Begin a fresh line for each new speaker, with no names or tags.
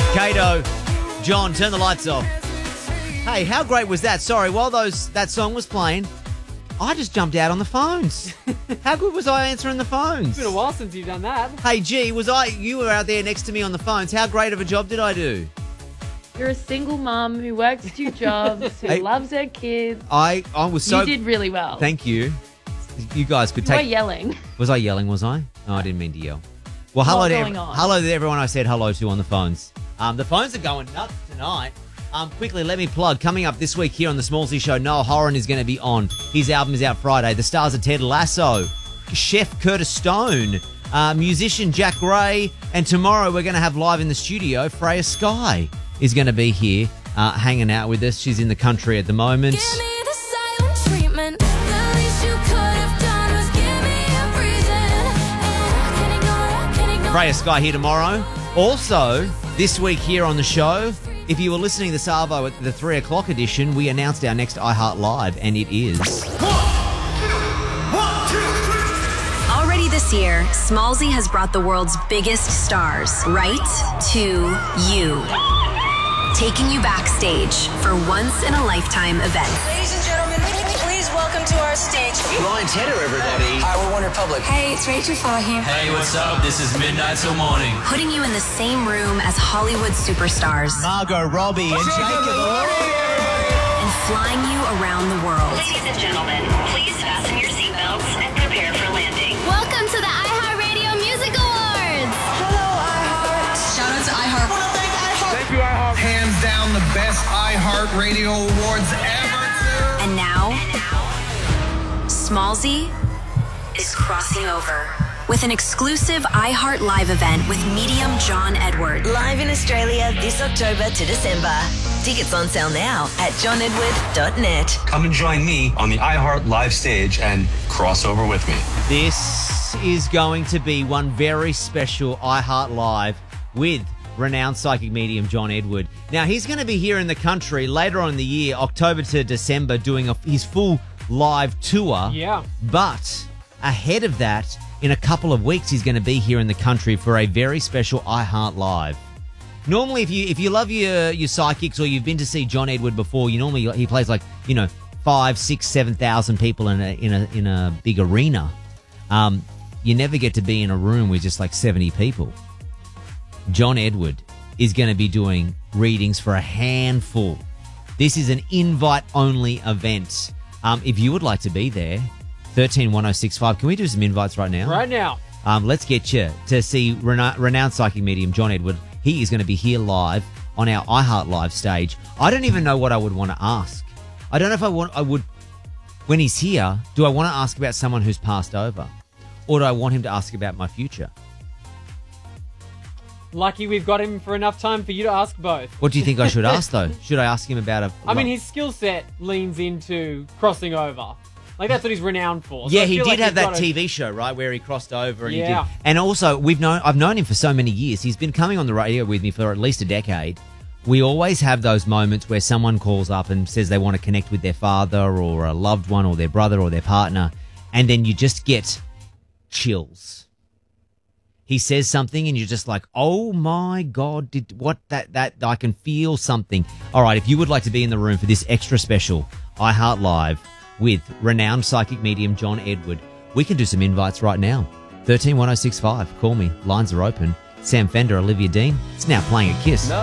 Kato, John, turn the lights off. Hey, how great was that? Sorry, while that song was playing, I just jumped out on the phones. How good was I answering the phones?
It's been a while since you've done that.
Hey, G, you were out there next to me on the phones. How great of a job did I do?
You're a single mum who works 2 jobs, who loves her kids.
I was so...
You did really well.
Thank you. You guys could
You were
take...
yelling.
Was I yelling, was I? No, I didn't mean to yell. Well, hello to everyone I said hello to on the phones. The phones are going nuts tonight. Quickly, let me plug. Coming up this week here on the Smallsy Show, Noah Horan is going to be on. His album is out Friday. The stars are Ted Lasso, Chef Curtis Stone, musician Jack Gray, and tomorrow we're going to have live in the studio, Freya Sky is going to be here hanging out with us. She's in the country at the moment.
Give me the silent treatment. The least you could have done was give me a reason. And I can't ignore.
Freya Sky here tomorrow. Also, this week here on the show, if you were listening to Salvo at the 3 o'clock edition, we announced our next iHeart Live, and it is...
Already this year, Smallsy has brought the world's biggest stars right to you. Taking you backstage for once-in-a-lifetime events.
Ladies and gentlemen, please welcome to our stage.
Ryan Tedder, everybody.
Hi, we're One Republic. Hey, it's Rachel Fahim.
Hey, what's up? This is Midnight Till Morning.
Putting you in the same room as Hollywood superstars.
Margot Robbie and Jacob
And flying you around the world.
Ladies and gentlemen, please fasten your seatbelts and prepare for landing.
Welcome to the iHeartRadio Music Awards.
Hello, iHeart. Shout out to iHeart. I want to thank iHeart.
Thank you, iHeart. Hands down the best iHeartRadio awards ever.
And now, Smallsy is crossing over with an exclusive iHeart Live event with medium John Edward.
Live in Australia this October to December. Tickets on sale now at johnedward.net.
Come and join me on the iHeart Live stage and cross over with me.
This is going to be one very special iHeart Live with renowned psychic medium John Edward. Now, he's going to be here in the country later on in the year, October to December, doing his full live tour.
Yeah.
But ahead of that, in a couple of weeks, he's going to be here in the country for a very special iHeart Live. Normally, if you love your psychics or you've been to see John Edward before, he plays 5, 6, 7,000 people in a big arena. You never get to be in a room with just 70 people. John Edward is going to be doing readings for a handful. This is an invite-only event. If you would like to be there, 131065. Can we do some invites right now?
Right now.
Let's get you to see renowned psychic medium John Edward. He is going to be here live on our iHeart Live stage. I don't even know what I would want to ask. I don't know if I would, when he's here, do I want to ask about someone who's passed over? Or do I want him to ask about my future?
Lucky we've got him for enough time for you to ask both.
What do you think I should ask, though? Should I ask him about
his skill set leans into crossing over. That's what he's renowned for.
Yeah, he did have that TV show, right, where he crossed over. And
yeah.
He did. And also, I've known him for so many years. He's been coming on the radio with me for at least a decade. We always have those moments where someone calls up and says they want to connect with their father or a loved one or their brother or their partner, and then you just get chills. He says something and you're just like, oh my God, that I can feel something. All right, if you would like to be in the room for this extra special iHeart Live with renowned psychic medium John Edward, we can do some invites right now. 131065. Call me. Lines are open. Sam Fender, Olivia Dean. It's now playing at KISS.